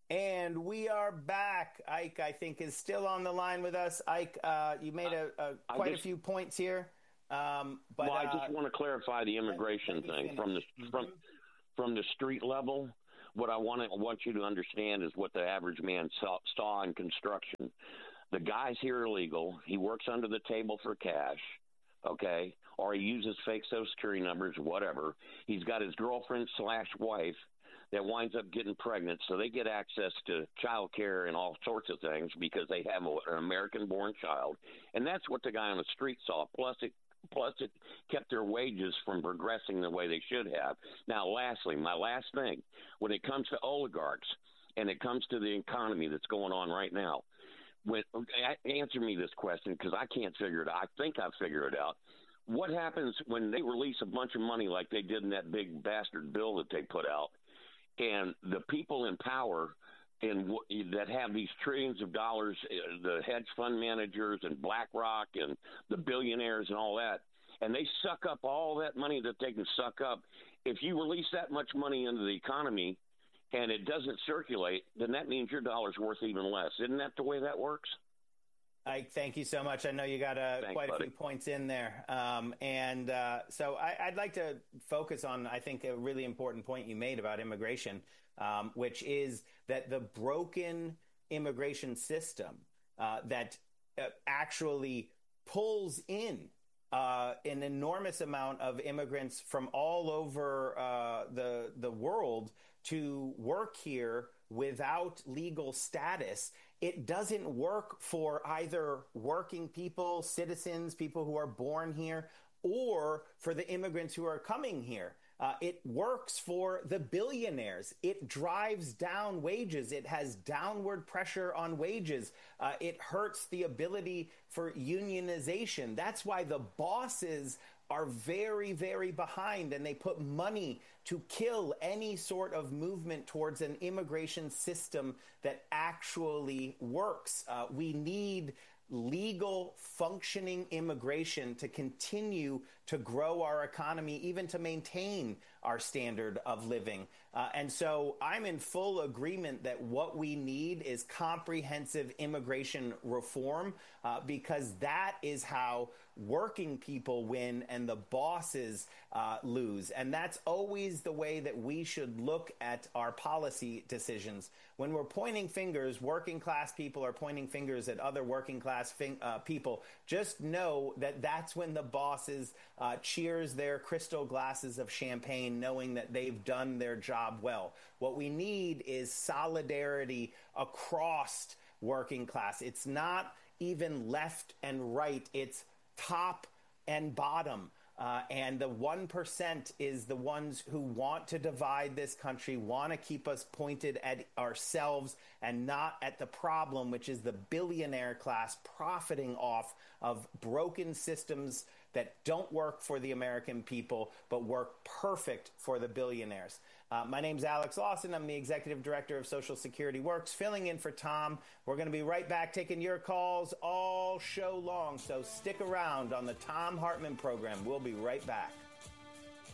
And we are back. Ike, I think, is still on the line with us. Ike, you made quite a few points here. But I just want to clarify the immigration thing from the street level. What I want you to understand is what the average man saw in construction. The guy's here illegal. He works under the table for cash, okay, or he uses fake Social Security numbers, whatever. He's got his girlfriend/wife that winds up getting pregnant, so they get access to child care and all sorts of things because they have an American-born child. And that's what the guy on the street saw. Plus it kept their wages from progressing the way they should have. Now, lastly, my last thing, when it comes to oligarchs and it comes to the economy that's going on right now, answer me this question because I can't figure it out. I think I figured it out. What happens when they release a bunch of money like they did in that big bastard bill that they put out, and the people in power that have these trillions of dollars, the hedge fund managers and BlackRock and the billionaires and all that, and they suck up all that money that they can suck up. If you release that much money into the economy and it doesn't circulate, then that means your dollar's worth even less. Isn't that the way that works? Ike, thank you so much. I know you got quite a few points in there. So I'd like to focus on, I think, a really important point you made about immigration, which is that the broken immigration system that actually pulls in an enormous amount of immigrants from all over the world to work here without legal status. It doesn't work for either working people, citizens, people who are born here, or for the immigrants who are coming here. It works for the billionaires. It drives down wages. It has downward pressure on wages. It hurts the ability for unionization. That's why the bosses are very, very behind, and they put money to kill any sort of movement towards an immigration system that actually works. We need legal, functioning immigration to continue to grow our economy, even to maintain our standard of living. And so I'm in full agreement that what we need is comprehensive immigration reform, because that is how working people win and the bosses lose. And that's always the way that we should look at our policy decisions. When we're pointing fingers, working class people are pointing fingers at other working class people. Just know that that's when the bosses cheers their crystal glasses of champagne, knowing that they've done their job well. What we need is solidarity across working class. It's not even left and right. It's top and bottom. And the 1% is the ones who want to divide this country, want to keep us pointed at ourselves and not at the problem, which is the billionaire class profiting off of broken systems that don't work for the American people, but work perfect for the billionaires. My name's Alex Lawson. I'm the executive director of Social Security Works, filling in for Tom. We're going to be right back taking your calls all show long, so stick around on the Thom Hartmann program. We'll be right back.